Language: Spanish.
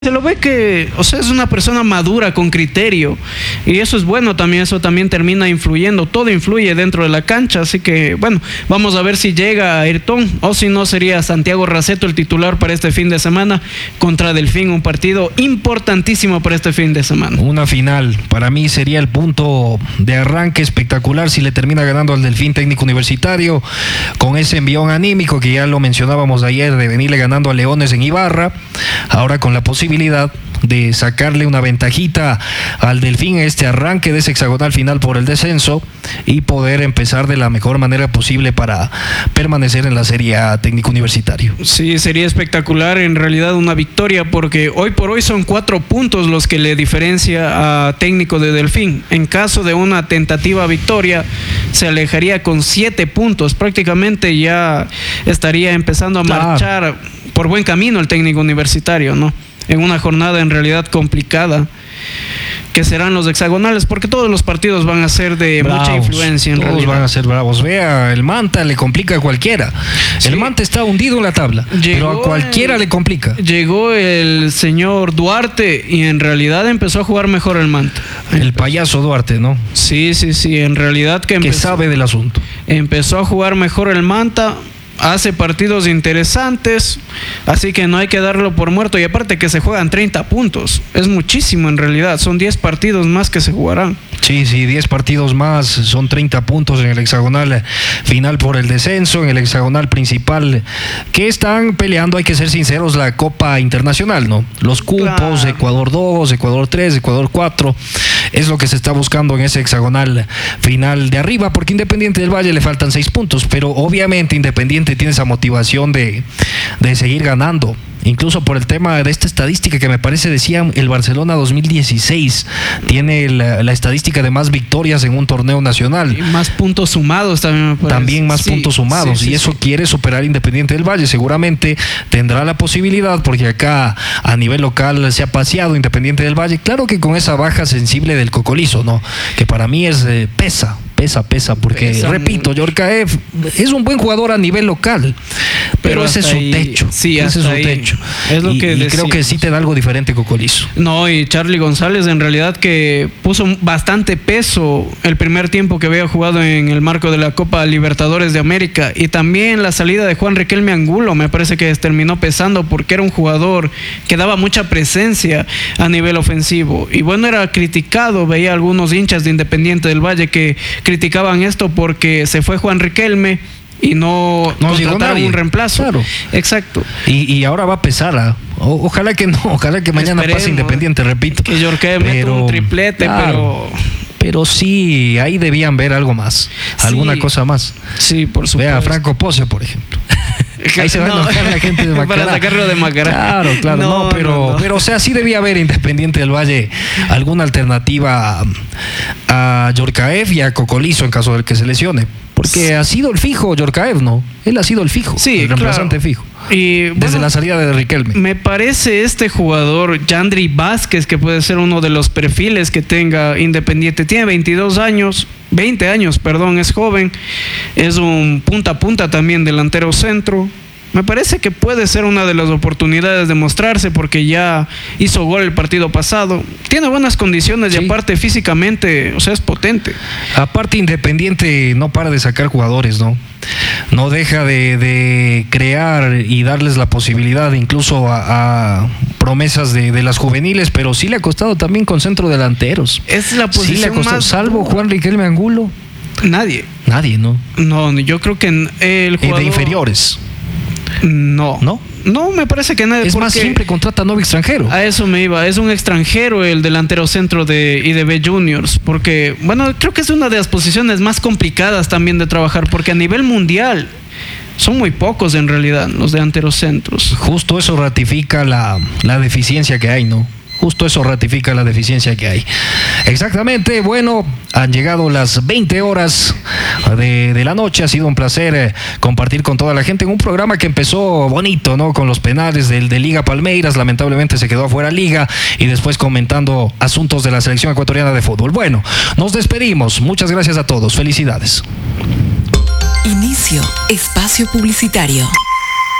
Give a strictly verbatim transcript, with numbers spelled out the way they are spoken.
Se lo ve que, o sea, es una persona madura, con criterio, y eso es bueno también, eso también termina influyendo, todo influye dentro de la cancha, así que, bueno, vamos a ver si llega Ayrton, o si no sería Santiago Raceto el titular para este fin de semana contra Delfín, un partido importantísimo para este fin de semana. Una final, para mí sería el punto de arranque espectacular si le termina ganando al Delfín Técnico Universitario, con ese envión anímico que ya lo mencionábamos ayer, de venirle ganando a Leones en Ibarra, ahora con la posibilidad de sacarle una ventajita al Delfín en este arranque de ese hexagonal final por el descenso y poder empezar de la mejor manera posible para permanecer en la Serie A Técnico Universitario. Sí, sería espectacular en realidad una victoria, porque hoy por hoy son cuatro puntos los que le diferencia a Técnico de Delfín. En caso de una tentativa victoria se alejaría con siete puntos, prácticamente ya estaría empezando a Claro. marchar por buen camino el Técnico Universitario, ¿no? En una jornada en realidad complicada, que serán los hexagonales, porque todos los partidos van a ser de Bravos, mucha influencia en todos realidad. van a ser bravos. Vea, el Manta le complica a cualquiera. Sí. El Manta está hundido en la tabla, Llegó pero a cualquiera el, le complica. Llegó el señor Duarte y en realidad empezó a jugar mejor el Manta. El payaso Duarte, ¿no? Sí, sí, sí, en realidad que, Que empezó, sabe del asunto. empezó a jugar mejor el Manta. Hace partidos interesantes, así que no hay que darlo por muerto. Y aparte que se juegan treinta puntos, es muchísimo en realidad, son diez partidos más que se jugarán. Sí, sí, diez partidos más, son treinta puntos en el hexagonal final por el descenso, en el hexagonal principal, que están peleando, hay que ser sinceros, la Copa Internacional, ¿no? Los cupos, Claro. Ecuador dos, Ecuador tres, Ecuador cuatro, es lo que se está buscando en ese hexagonal final de arriba, porque Independiente del Valle le faltan seis puntos, pero obviamente Independiente tiene esa motivación de, de seguir ganando. Incluso por el tema de esta estadística que me parece, decía el Barcelona dos mil dieciséis, tiene la, la estadística de más victorias en un torneo nacional. Y más puntos sumados también me parece. También más Sí, puntos sumados, sí, sí, y eso sí. quiere superar Independiente del Valle. Seguramente tendrá la posibilidad, porque acá a nivel local se ha paseado Independiente del Valle. Claro que con esa baja sensible del Cocolizo, ¿no? Que para mí es eh, pesa. Pesa, pesa, porque Pesa repito, Yorkaev es un buen jugador a nivel local, pero, Pero ese es hasta su ahí, techo. sí, ese es hasta su ahí. techo. Es lo y, que y creo que decíamos. sí te da algo diferente Cocolizo. No, y Charly González en realidad que puso bastante peso el primer tiempo que había jugado en el marco de la Copa Libertadores de América, y también la salida de Juan Riquelme Angulo me parece que terminó pesando, porque era un jugador que daba mucha presencia a nivel ofensivo, y bueno, era criticado, veía algunos hinchas de Independiente del Valle que criticaban esto porque se fue Juan Riquelme y no, No llegó contrataron nadie. un reemplazo. Claro. Exacto. Y, y ahora va a pesar. ¿ah? O, ojalá que no, ojalá que mañana Esperemos, pase Independiente, repito. Que Yorkaev meta un triplete, claro, pero... pero sí, ahí debían ver algo más, alguna Sí. cosa más. Sí, por supuesto. Vea a Franco Pose, por ejemplo. Ahí se va No. a enojar la gente de Macará. Para sacarlo de Macará. Claro, claro, no, No, pero, no, no. pero, o sea, sí debía haber Independiente del Valle alguna alternativa a, a Yorkaev y a Cocolizo en caso de que se lesione. Porque ha sido el fijo Yorkaev, ¿no? Él ha sido el fijo, Sí, el reemplazante claro. fijo. Y, Desde bueno, la salida de Riquelme. me parece este jugador, Yandri Vázquez, que puede ser uno de los perfiles que tenga Independiente. Tiene veintidós años, veinte años, perdón, es joven. Es un punta a punta también, delantero centro. Me parece que puede ser una de las oportunidades de mostrarse, porque ya hizo gol el partido pasado. Tiene buenas condiciones, Sí. y aparte físicamente, o sea, es potente. Aparte, Independiente no para de sacar jugadores, ¿no? No deja de, de crear y darles la posibilidad incluso a, a promesas de, de las juveniles, pero sí le ha costado también con centro delanteros. Es la Sí le ha posición costado, más... salvo Juan Riquelme Angulo, Nadie. nadie, ¿no? No, yo creo que el Eh, jugador... de inferiores. No. ¿No? No, me parece que nadie. Es más, porque siempre contrata nuevo extranjero. a eso me iba. Es un extranjero el delantero centro de I D B Juniors. Porque, bueno, creo que es una de las posiciones más complicadas también de trabajar. Porque a nivel mundial son muy pocos en realidad los delanteros centros. Justo eso ratifica la, la deficiencia que hay, ¿no? Justo eso ratifica la deficiencia que hay. Exactamente, bueno, han llegado las veinte horas de, de la noche. Ha sido un placer eh, compartir con toda la gente en un programa que empezó bonito, ¿no? Con los penales del de Liga Palmeiras, lamentablemente se quedó afuera Liga, y después comentando asuntos de la selección ecuatoriana de fútbol. Bueno, nos despedimos. Muchas gracias a todos. Felicidades. Inicio espacio publicitario.